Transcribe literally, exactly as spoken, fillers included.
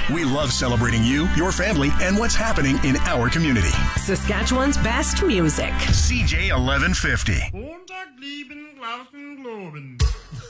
We love celebrating you, your family, and what's happening in our community. Saskatchewan's best music. C J eleven fifty. Montag, lieben, Glauben, Globen.